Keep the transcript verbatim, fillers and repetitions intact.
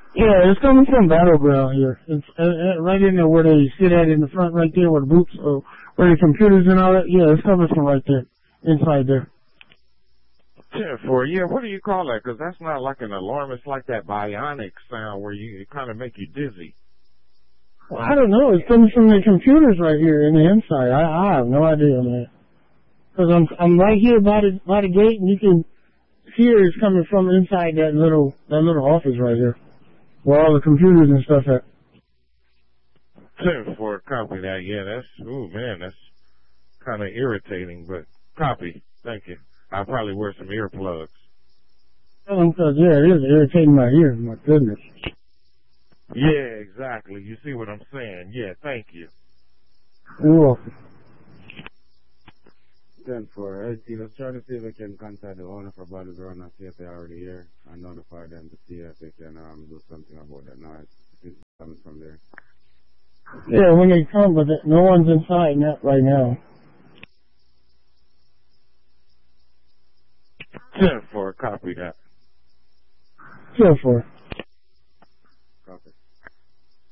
Yeah, it's coming from Battleground here. It's uh, uh, right in there where they sit at in the front right there where the boots, uh, where the computers and all that. Yeah, it's coming from right there, inside there. ten four, yeah, what do you call that? Because that's not like an alarm. It's like that bionic sound where you it kind of make you dizzy. Well, I don't know. It's coming from the computers right here in the inside. I, I have no idea, man. Because I'm I'm right here by the by the gate, and you can hear it's coming from inside that little that little office right here, where all the computers and stuff at. ten four, copy that. Yeah, that's, ooh, man, that's kind of irritating, but copy. Thank you. I'll probably wear some earplugs. Oh, because, yeah, it is irritating my ears, my goodness. Yeah, exactly. You see what I'm saying? Yeah, thank you. You're welcome. ten four, hey, T, let's try to see if we can contact the owner for Battleground and see if they're already here and notify them to see if they can um, do something about that noise. If it's coming from there. Yeah, when they come, but no one's inside not right now. ten four, copy that. ten four.